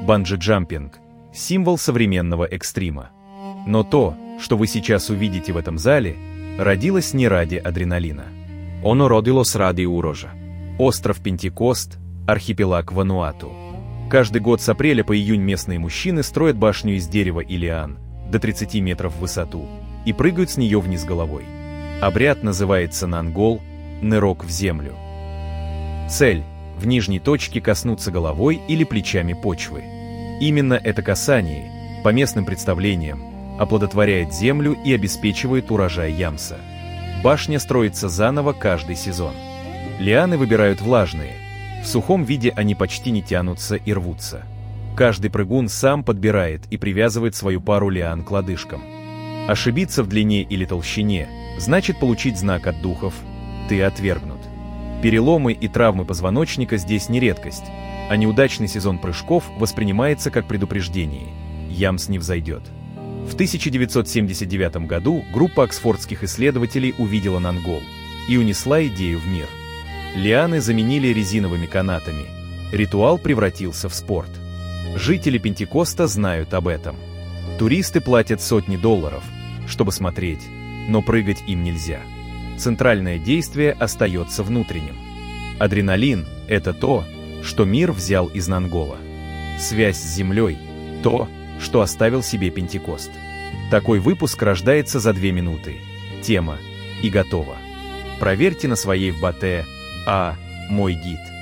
банджи-джампинг – символ современного экстрима. Но то, что вы сейчас увидите в этом зале, родилось не ради адреналина. Оно родилось ради урожа. Остров Пентекост, архипелаг Вануату. Каждый год с апреля по июнь местные мужчины строят башню из дерева и лиан до 30 метров в высоту и прыгают с нее вниз головой. Обряд называется нангол – нырок в землю. Цель – в нижней точке коснуться головой или плечами почвы. Именно это касание, по местным представлениям, оплодотворяет землю и обеспечивает урожай ямса. Башня строится заново каждый сезон. Лианы выбирают влажные. В сухом виде они почти не тянутся и рвутся. Каждый прыгун сам подбирает и привязывает свою пару лиан к лодыжкам. Ошибиться в длине или толщине значит получить знак от духов «ты отвергнут». Переломы и травмы позвоночника здесь не редкость, а неудачный сезон прыжков воспринимается как предупреждение – ямс не взойдет. В 1979 году группа оксфордских исследователей увидела нангол и унесла идею в мир. Лианы заменили резиновыми канатами. Ритуал превратился в спорт. Жители Пентекоста знают об этом. Туристы платят сотни долларов, чтобы смотреть, но прыгать им нельзя. Центральное действие остается внутренним. Адреналин – это то, что мир взял из нангола. Связь с землей – то, что оставил себе Пентекост. Такой выпуск рождается за 2 минуты. Тема и готово. Проверьте на своей в Батэ, мой гид.